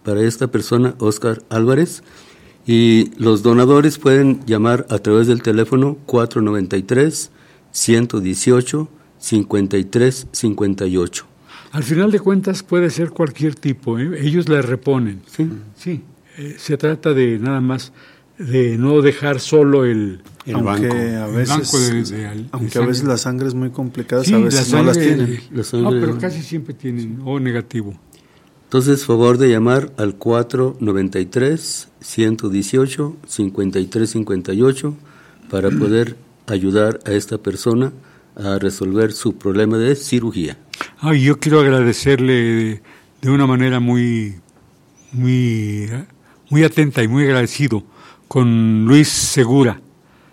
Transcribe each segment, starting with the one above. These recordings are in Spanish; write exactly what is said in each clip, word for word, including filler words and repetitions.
para esta persona, Óscar Álvarez, y los donadores pueden llamar a través del teléfono cuatro noventa y tres, ciento dieciocho, cincuenta y tres cincuenta y ocho. Al final de cuentas puede ser cualquier tipo, ¿eh? Ellos la reponen. Sí, sí. Eh, se trata de nada más de no dejar solo el, el aunque banco. a veces, banco de, de, de aunque a veces la sangre es muy complicada, sí, a veces sangre, no las tienen. La sangre, no, pero casi siempre tienen O negativo. Entonces, favor de llamar al cuatro noventa y tres, ciento dieciocho, cincuenta y tres cincuenta y ocho para poder ayudar a esta persona a resolver su problema de cirugía. Ah, yo quiero agradecerle de, de una manera muy, muy, muy atenta y muy agradecido con Luis Segura.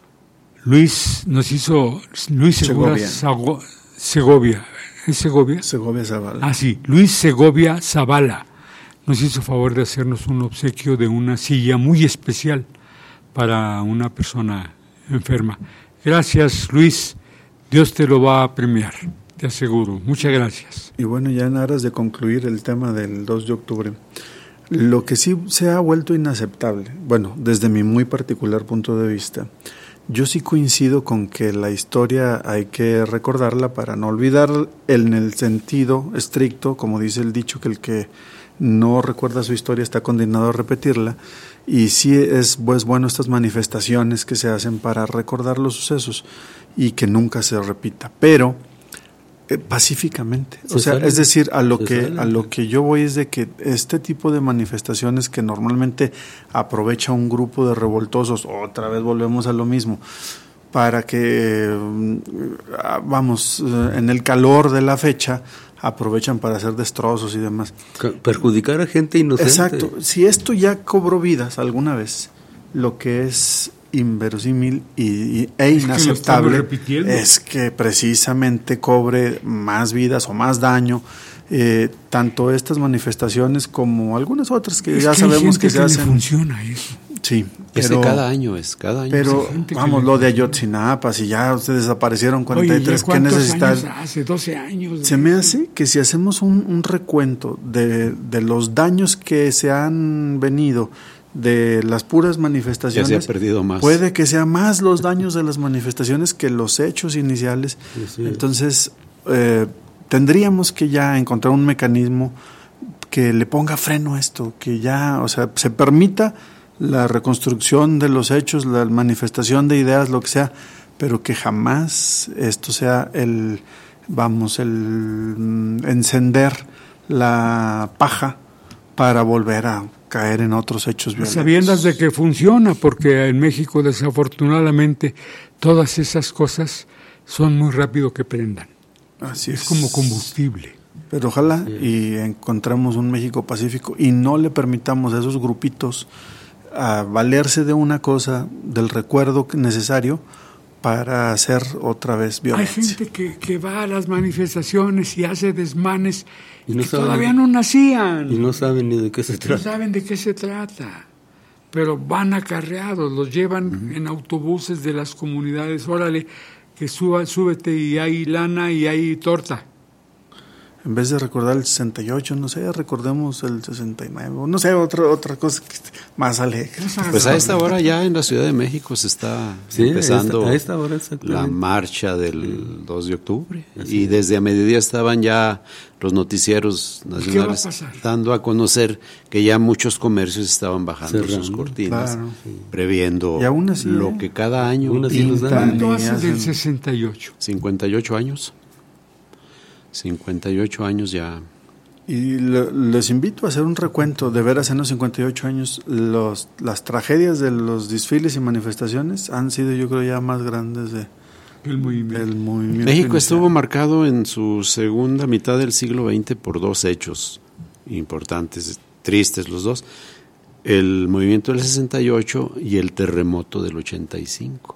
Luis nos hizo, Luis Segura Sago, Segovia. ¿Es Segovia? Segovia Zavala. Ah, sí, Luis Segovia Zavala nos hizo favor de hacernos un obsequio de una silla muy especial para una persona enferma. Gracias, Luis. Dios te lo va a premiar, te aseguro. Muchas gracias. Y bueno, ya en aras de concluir el tema del dos de octubre, lo que sí se ha vuelto inaceptable, bueno, desde mi muy particular punto de vista, yo sí coincido con que la historia hay que recordarla para no olvidar en el sentido estricto, como dice el dicho, que el que no recuerda su historia está condenado a repetirla, y sí es pues bueno estas manifestaciones que se hacen para recordar los sucesos y que nunca se repita, pero eh, pacíficamente, o sea, es decir, a lo que a lo que yo voy es de que este tipo de manifestaciones que normalmente aprovecha un grupo de revoltosos, otra vez volvemos a lo mismo, para que vamos, en el calor de la fecha aprovechan para hacer destrozos y demás. Perjudicar a gente inocente. Exacto. Si esto ya cobró vidas alguna vez, lo que es inverosímil y, y, e inaceptable es que, es que precisamente cobre más vidas o más daño, eh, tanto estas manifestaciones como algunas otras que es ya que sabemos que, que se le hacen. Funciona eso. Sí, pero, es de cada año, es cada año. Pero vamos, lo de Ayotzinapa, si ya ustedes desaparecieron cuarenta y tres, ¿qué necesitan? Hace doce años. Se me hace que si hacemos un, un recuento de, de los daños que se han venido de las puras manifestaciones, ya se ha perdido más. Puede que sea más los daños de las manifestaciones que los hechos iniciales. Sí, sí. Entonces, eh, tendríamos que ya encontrar un mecanismo que le ponga freno a esto, que ya, o sea, se permita la reconstrucción de los hechos, la manifestación de ideas, lo que sea, pero que jamás esto sea el, vamos, el encender la paja para volver a caer en otros hechos violentos. Sabiendas de que funciona, porque en México desafortunadamente todas esas cosas son muy rápido que prendan. Así es. Es como combustible. Pero ojalá y encontremos un México pacífico y no le permitamos a esos grupitos a valerse de una cosa, del recuerdo necesario para hacer otra vez violencia. Hay gente que, que va a las manifestaciones y hace desmanes y no que saben, todavía no nacían. Y no saben ni de qué se trata. No saben de qué se trata. Pero van acarreados, los llevan uh-huh. en autobuses de las comunidades. Órale, que suba, súbete y hay lana y hay torta. En vez de recordar el sesenta y ocho, no sé, recordemos el sesenta y nueve, no sé, otra otra cosa que más alegre. Pues a esta hora ya en la Ciudad de México se está sí, empezando a esta, a esta hora la marcha del sí. dos de octubre. Así y es. Desde a mediodía estaban ya los noticieros nacionales a dando a conocer que ya muchos comercios estaban bajando Cerrando. sus cortinas, Claro. sí. previendo y aún así, lo ¿eh? que cada año... ¿Cuánto hace del sesenta y ocho? cincuenta y ocho años. cincuenta y ocho años ya. Y le, les invito a hacer un recuento de veras en los cincuenta y ocho años. Los, las tragedias de los desfiles y manifestaciones han sido, yo creo, ya más grandes de, el movimiento. del movimiento. México inicial. Estuvo marcado en su segunda mitad del siglo veinte por dos hechos importantes, tristes los dos: el movimiento del sesenta y ocho y el terremoto del ochenta y cinco.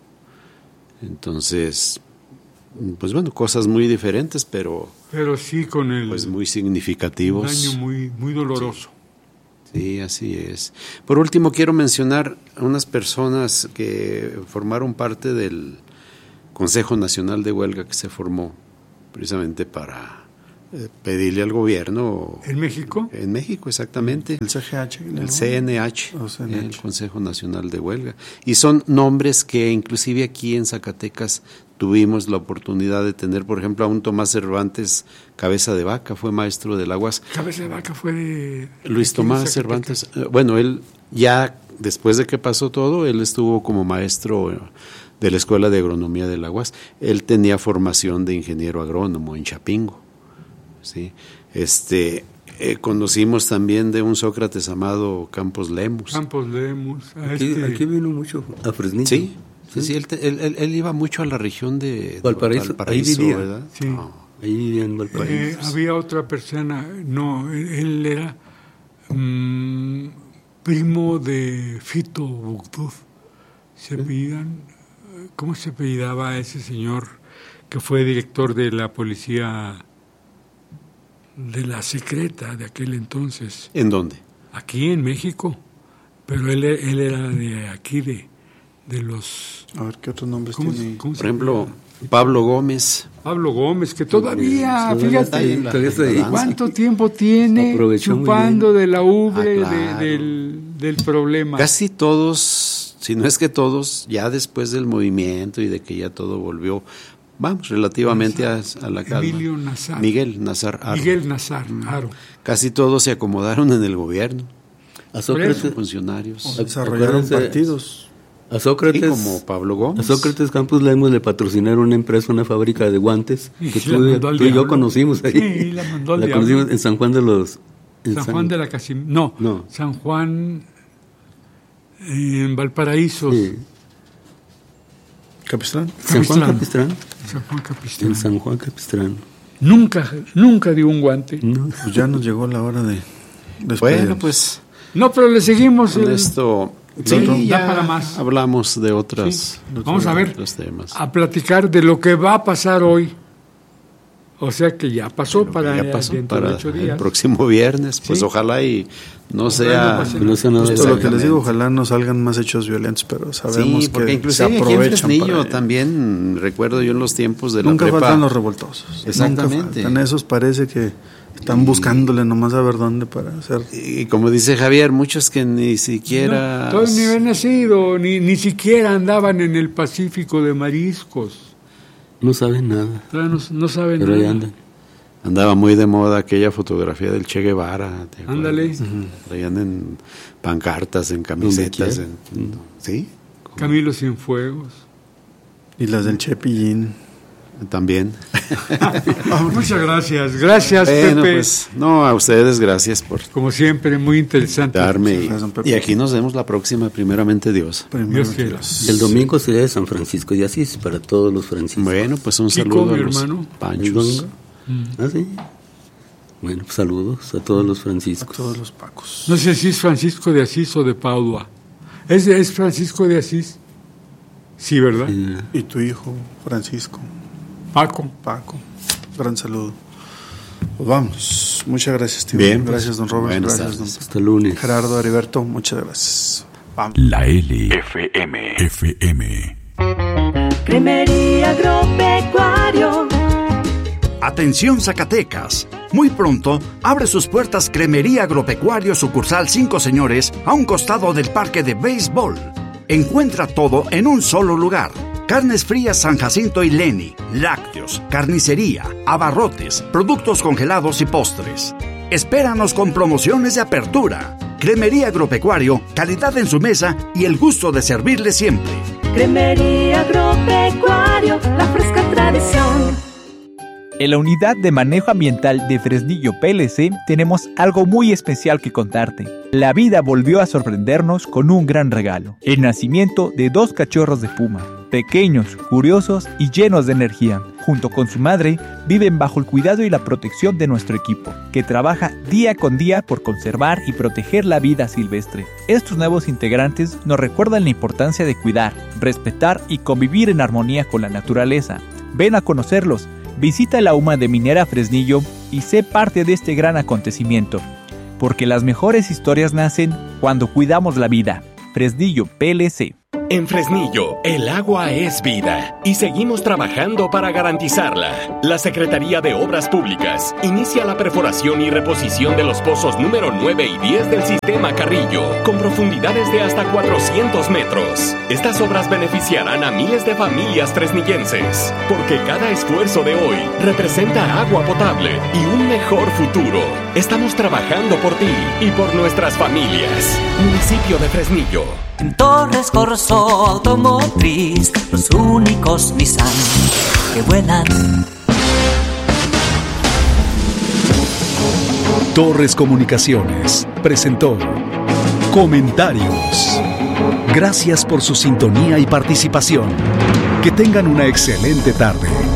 Entonces, pues bueno, cosas muy diferentes, pero pero sí con el pues muy significativos. Un daño muy muy doloroso. Sí, sí, así es. Por último, quiero mencionar a unas personas que formaron parte del Consejo Nacional de Huelga que se formó precisamente para eh, pedirle al gobierno. ¿En México? En México, exactamente. El C G H. El ¿no? C N H, O C N H. el Consejo Nacional de Huelga. Y son nombres que inclusive aquí en Zacatecas tuvimos la oportunidad de tener, por ejemplo, a un Tomás Cervantes Cabeza de Vaca, fue maestro de la U A S. Cabeza de Vaca fue de... Luis Tomás Cervantes, eh, bueno, él ya después de que pasó todo, él estuvo como maestro de la Escuela de Agronomía de la U A S. Él tenía formación de ingeniero agrónomo en Chapingo, ¿sí? Este, eh, conocimos también de un Sócrates amado Campos Lemus. Campos Lemus. Aquí, Este, aquí vino mucho a Fresnillo. Sí, sí, sí, él, te- él, él- él iba mucho a la región de Valparaíso, ahí vivía. ¿verdad? Sí. No. Ahí vivía en Valparaíso. eh, había otra persona, no, él, él era mm, primo de Fito Bugduf. Se apellidan, ¿cómo se apellidaba ese señor que fue director de la policía de la secreta de aquel entonces? ¿En dónde? Aquí en México, pero él, él era de aquí, de, de los... A ver, ¿qué otros nombres ¿Cómo, tiene? cómo se Por ejemplo, llama? Pablo Gómez. Pablo Gómez, que todavía, Todavía fíjate, está ahí en la- todavía está ahí. ¿cuánto tiempo tiene Aprovechó muy chupando bien. de la ubre Ah, de- claro. del, del problema? Casi todos, si no es que todos, ya después del movimiento y de que ya todo volvió, vamos, relativamente a, a la calma. Emilio Nazar. Miguel Nazar Aro. Miguel Nazar, Aro. Casi todos se acomodaron en el gobierno, A Sócrates, funcionarios. Desarrollaron Acuérdense- partidos. a Y Sócrates, como Pablo a Gómez. Sócrates Campos Lemos le patrocinaron una empresa, una fábrica de guantes Y que la tú, mandó al tú y yo diablo. conocimos ahí. Sí, la mandó al diablo. conocimos en San Juan de los... en San Juan de la Casim... No, No. San Juan eh, en Valparaíso. Sí. Capistrán. San Juan Capistrán. Capistrán. San Juan Capistrán. En San Juan Capistrán. Nunca, nunca dio un guante. No. Pues ya nos llegó la hora de Bueno, despedirnos. pues No, pero le seguimos. con el- esto Sí, sí, da ya para más. hablamos de otras, Sí. Vamos a ver, otros temas. a platicar de lo que va a pasar hoy. O sea que ya pasó Lo que para, ya pasó dentro de para ocho el días. próximo viernes, pues Sí. ojalá y no Ojalá sea... no pase Que no sea nada Justo lo que les digo, Exactamente. ojalá no salgan más hechos violentos, pero sabemos Sí, porque que se inclusive aquí en aprovechan Fresnillo para... también, recuerdo yo en los tiempos de Nunca la prepa... faltan los revoltosos. Exactamente. Nunca faltan. Esos parece que están buscándole nomás a ver dónde para hacer... Y como dice Javier, muchos que ni siquiera... No, todos ni habían nacido, ni, ni siquiera andaban en el Pacífico de mariscos. No saben nada, Todavía No, no saben pero ahí nada. andan. Andaba muy de moda aquella fotografía del Che Guevara. ¿te acuerdas? Ándale. Traían en pancartas, en camisetas. quiera. en- ¿Sí? Camilo Cienfuegos. Y las del Chepillín. También. Muchas gracias. Gracias, Bueno, Pepe. pues, no, a ustedes gracias por Como siempre, muy interesante. darme. Gracias, don Y, Pepe. y aquí nos vemos la próxima, primeramente Dios. Primero Dios que quiera. los- El domingo sería de San Francisco de Asís para todos los franciscos. Bueno, pues un Kiko, saludo a mi los hermano. ¿El panchos. domingo? ¿Ah, sí? Bueno, pues saludos a todos los a franciscos. todos los pacos. No sé si es Francisco de Asís o de Padua. ¿Es, es Francisco de Asís? Sí, ¿verdad? Eh, Y tu hijo, Francisco, Paco. Paco. Gran saludo. Pues vamos. Muchas gracias, tío. Bien, pues, Gracias, don Robert. buenas Gracias, tardes. don hasta lunes. Gerardo Heriberto. Muchas gracias. Vamos. La L F M F M. Cremería Agropecuario. Atención Zacatecas. Muy pronto abre sus puertas Cremería Agropecuario sucursal Cinco Señores a un costado del parque de béisbol. Encuentra todo en un solo lugar. Carnes frías San Jacinto y Leni, lácteos, carnicería, abarrotes, productos congelados y postres. Espéranos con promociones de apertura. Cremería Agropecuario, calidad en su mesa y el gusto de servirle siempre. Cremería Agropecuario, la fresca tradición. En la Unidad de Manejo Ambiental de Fresnillo P L C tenemos algo muy especial que contarte. La vida volvió a sorprendernos con un gran regalo: el nacimiento de dos cachorros de puma. Pequeños, curiosos y llenos de energía. Junto con su madre, viven bajo el cuidado y la protección de nuestro equipo, que trabaja día con día por conservar y proteger la vida silvestre. Estos nuevos integrantes nos recuerdan la importancia de cuidar, respetar y convivir en armonía con la naturaleza. Ven a conocerlos. Visita la U M A de Minera Fresnillo y sé parte de este gran acontecimiento, porque las mejores historias nacen cuando cuidamos la vida. Fresnillo P L C. En Fresnillo, el agua es vida y seguimos trabajando para garantizarla. La Secretaría de Obras Públicas inicia la perforación y reposición de los pozos número nueve y diez del sistema Carrillo, con profundidades de hasta cuatrocientos metros. Estas obras beneficiarán a miles de familias fresnillenses, porque cada esfuerzo de hoy representa agua potable y un mejor futuro. Estamos trabajando por ti y por nuestras familias. Municipio de Fresnillo. En Torres Corso Automotriz, los únicos Nissan que vuelan. Torres Comunicaciones presentó Comentarios. Gracias por su sintonía y participación. Que tengan una excelente tarde.